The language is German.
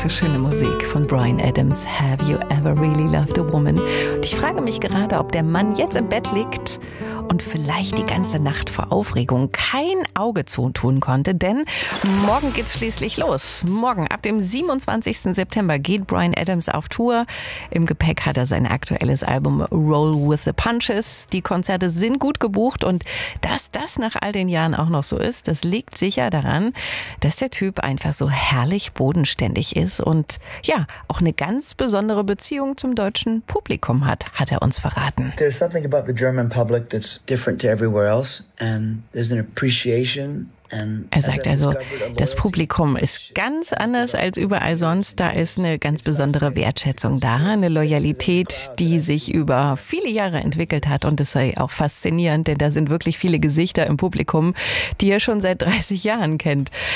so schöne Musik von Bryan Adams. Have you ever really loved a woman? Und ich frage mich gerade, ob der Mann jetzt im Bett liegt und vielleicht die ganze Nacht vor Aufregung kein Auge zutun konnte, denn morgen geht's schließlich los. Morgen, ab dem 27. September, geht Bryan Adams auf Tour. Im Gepäck hat er sein aktuelles Album Roll with the Punches. Die Konzerte sind gut gebucht und dass das nach all den Jahren auch noch so ist, das liegt sicher daran, dass der Typ einfach so herrlich bodenständig ist und ja, auch eine ganz besondere Beziehung zum deutschen Publikum hat er uns verraten. There's something about the German public that's different to everywhere else, and there's an appreciation. Er sagt also, das Publikum ist ganz anders als überall sonst. Da ist eine ganz besondere Wertschätzung da, eine Loyalität, die sich über viele Jahre entwickelt hat. Und es sei auch faszinierend, denn da sind wirklich viele Gesichter im Publikum, die er schon seit 30 Jahren kennt.